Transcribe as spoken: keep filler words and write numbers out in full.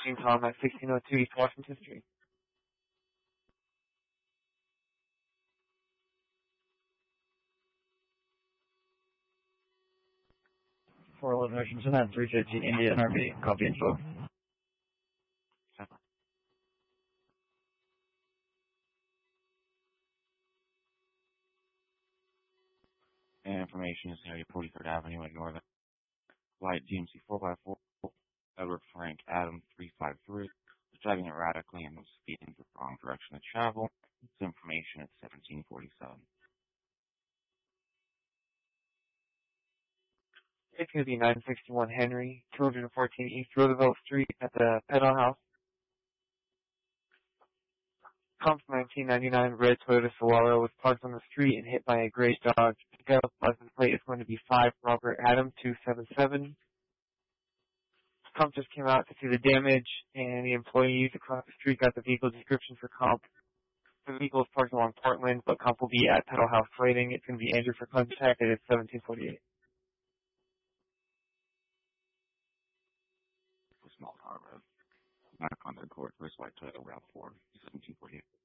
Gene Tom at sixteen oh two East Washington Street. four eleven Richardson at three fifty Indian R V. Copy info. And information is Harry, forty-third Avenue in Northern. Flight G M C four by four, Edward Frank Adam three five three. Was driving erratically and was speeding the wrong direction of travel. This information at seventeen forty-seven. It's going to be nine sixty-one Henry, two fourteen East Roosevelt Street at the Pedal House. Comp nineteen ninety-nine red Toyota Saguaro was parked on the street and hit by a gray Dodge pickup. License plate is going to be five Robert Adam two seven seven. Comp just came out to see the damage, and the employees across the street got the vehicle description for Comp. The vehicle is parked along Portland, but Comp will be at Pedal House waiting. It's going to be Andrew for contact, and it's seventeen forty-eight. For Small Tower Road. Back on the court, first white Toyota Route four, seventeen forty-eight.